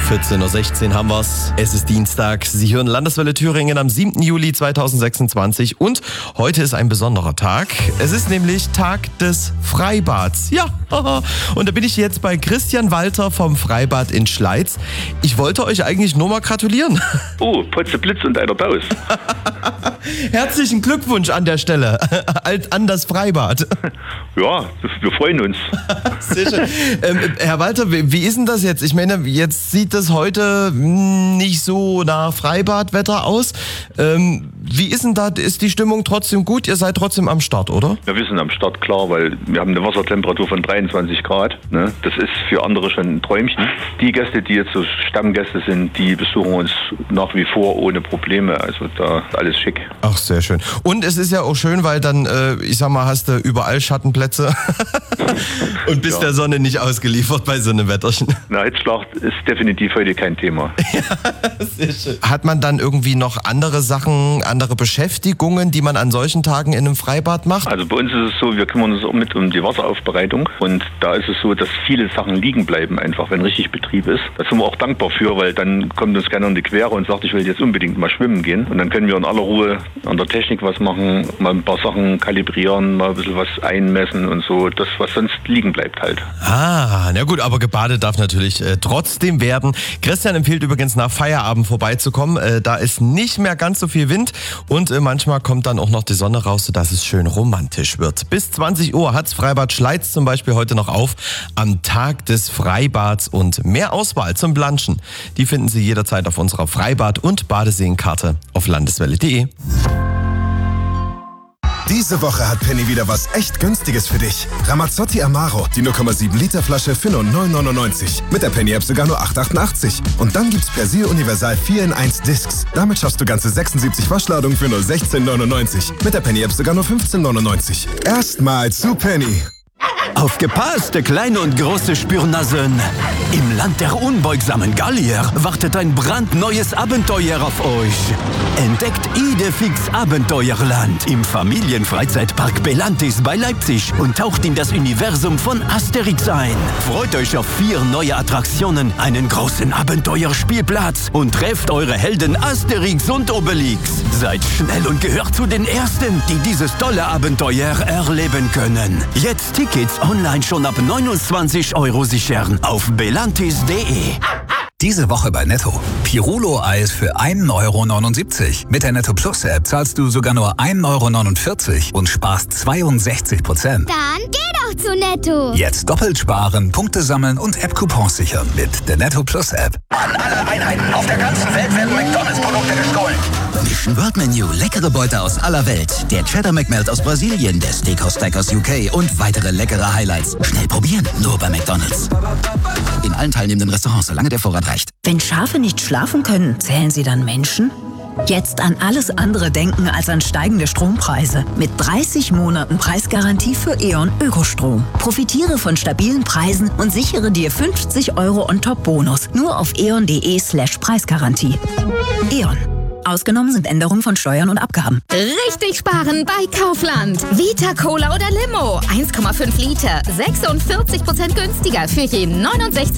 14.16 Uhr haben wir's. Es ist Dienstag. Sie hören Landeswelle Thüringen am 7. Juli 2026 und heute ist ein besonderer Tag. Es ist nämlich Tag des Freibads. Ja, und da bin ich jetzt bei Christian Walter vom Freibad in Schleiz. Ich wollte euch eigentlich nur mal gratulieren. Oh, Potze Blitz und einer Daus. Herzlichen Glückwunsch an der Stelle an das Freibad. Ja, wir freuen uns. Sehr schön. Herr Walter, wie ist denn das jetzt? Ich meine, jetzt sieht das heute nicht so nach Freibadwetter aus. Wie ist denn da? Ist die Stimmung trotzdem gut? Ihr seid trotzdem am Start, oder? Ja, wir sind am Start, klar, weil wir haben eine Wassertemperatur von 23 Grad. Ne? Das ist für andere schon ein Träumchen. Die Gäste, die jetzt so Stammgäste sind, die besuchen uns nach wie vor ohne Probleme. Also da ist alles schick. Ach, sehr schön. Und es ist ja auch schön, weil dann, ich sag mal, hast du überall Schattenplätze und bist der Sonne nicht ausgeliefert bei so einem Wetterchen. Na, Hitzschlag ist definitiv heute kein Thema. Ja, sehr schön. Hat man dann irgendwie noch andere Sachen, andere Beschäftigungen, die man an solchen Tagen in einem Freibad macht? Also bei uns ist es so, wir kümmern uns auch mit um die Wasseraufbereitung und da ist es so, dass viele Sachen liegen bleiben einfach, wenn richtig Betrieb ist. Da sind wir auch dankbar für, weil dann kommt uns keiner in die Quere und sagt, ich will jetzt unbedingt mal schwimmen gehen und dann können wir in aller Ruhe an der Technik was machen, mal ein paar Sachen kalibrieren, mal ein bisschen was einmessen und so, das was sonst liegen bleibt halt. Ah, na gut, aber gebadet darf natürlich trotzdem werden. Christian empfiehlt übrigens nach Feierabend vorbeizukommen, da ist nicht mehr ganz so viel Wind und manchmal kommt dann auch noch die Sonne raus, sodass es schön romantisch wird. Bis 20 Uhr hat's Freibad Schleiz zum Beispiel heute noch auf, am Tag des Freibads und mehr Auswahl zum Blanschen. Die finden Sie jederzeit auf unserer Freibad- und Badeseenkarte auf landeswelle.de. Diese Woche hat Penny wieder was echt Günstiges für dich. Ramazzotti Amaro, die 0,7 Liter Flasche für nur 9,99. Mit der Penny-App sogar nur 8,88. Und dann gibt's Persil Universal 4 in 1 Discs. Damit schaffst du ganze 76 Waschladungen für nur 16,99. Mit der Penny-App sogar nur 15,99. Erstmal zu Penny. Aufgepasst, kleine und große Spürnasen! Im Land der unbeugsamen Gallier wartet ein brandneues Abenteuer auf euch. Entdeckt Idefix Abenteuerland im Familienfreizeitpark Belantis bei Leipzig und taucht in das Universum von Asterix ein. Freut euch auf 4 neue Attraktionen, einen großen Abenteuerspielplatz und trefft eure Helden Asterix und Obelix. Seid schnell und gehört zu den Ersten, die dieses tolle Abenteuer erleben können. Jetzt Tickets online schon ab 29 € sichern auf belantis.de. Diese Woche bei Netto. Pirulo-Eis für 1,79 €. Mit der Netto Plus App zahlst du sogar nur 1,49 € und sparst 62%. Dann geh doch zu Netto. Jetzt doppelt sparen, Punkte sammeln und App-Coupons sichern mit der Netto Plus App. An alle Einheiten auf der ganzen Welt werden McDonalds-Produkte gestohlen. Mission World Menu, leckere Beute aus aller Welt. Der Cheddar McMelt aus Brasilien, der Steakhouse Stack aus UK und weitere leckere Highlights. Schnell probieren, nur bei McDonalds. In allen teilnehmenden Restaurants, solange der Vorrat reicht. Wenn Schafe nicht schlafen können, zählen sie dann Menschen? Jetzt an alles andere denken als an steigende Strompreise. Mit 30 Monaten Preisgarantie für E.ON Ökostrom. Profitiere von stabilen Preisen und sichere dir 50 € on-top-Bonus. Nur auf eon.de/Preisgarantie. E.ON. Ausgenommen sind Änderungen von Steuern und Abgaben. Richtig sparen bei Kaufland. Vita Cola oder Limo. 1,5 Liter. 46% günstiger für jeden 69